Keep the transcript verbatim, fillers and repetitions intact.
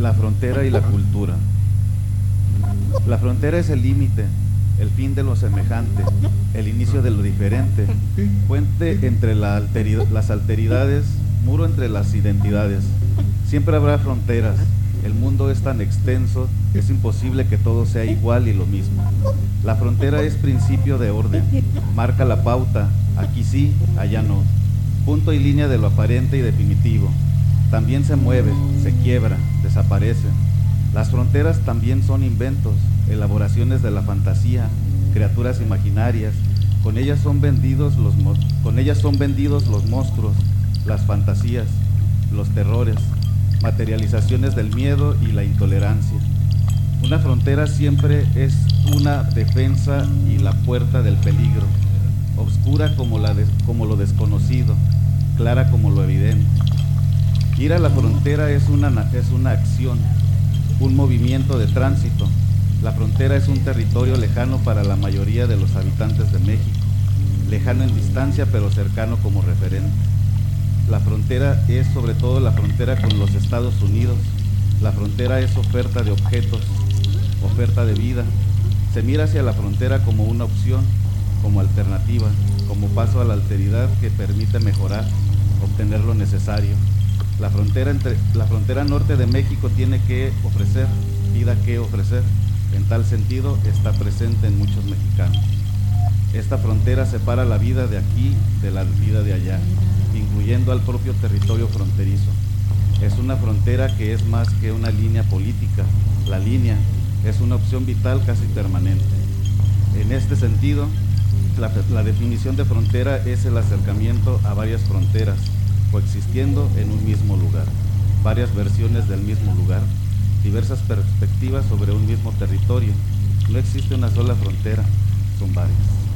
La frontera y la cultura. La frontera es el límite, el fin de lo semejante, el inicio de lo diferente, puente entre la alteri- las alteridades, muro entre las identidades. Siempre habrá fronteras, el mundo es tan extenso, es imposible que todo sea igual y lo mismo. La frontera es principio de orden, marca la pauta, aquí sí, allá no, punto y línea de lo aparente y definitivo. También se mueve, se quiebra, desaparece. Las fronteras también son inventos, elaboraciones de la fantasía, criaturas imaginarias. Con ellas son vendidos los, con ellas son vendidos los monstruos, las fantasías, los terrores, materializaciones del miedo y la intolerancia. Una frontera siempre es una defensa y la puerta del peligro, obscura como, la de, como lo desconocido, clara como lo evidente. Ir a la frontera es una, es una acción, un movimiento de tránsito. La frontera es un territorio lejano para la mayoría de los habitantes de México, lejano en distancia pero cercano como referente. La frontera es sobre todo la frontera con los Estados Unidos. La frontera es oferta de objetos, oferta de vida. Se mira hacia la frontera como una opción, como alternativa, como paso a la alteridad que permite mejorar, obtener lo necesario. La frontera, entre, la frontera norte de México tiene que ofrecer, vida que ofrecer. En tal sentido, está presente en muchos mexicanos. Esta frontera separa la vida de aquí de la vida de allá, incluyendo al propio territorio fronterizo. Es una frontera que es más que una línea política. La línea es una opción vital casi permanente. En este sentido, la, la definición de frontera es el acercamiento a varias fronteras, coexistiendo en un mismo lugar, varias versiones del mismo lugar, diversas perspectivas sobre un mismo territorio. No existe una sola frontera, son varias.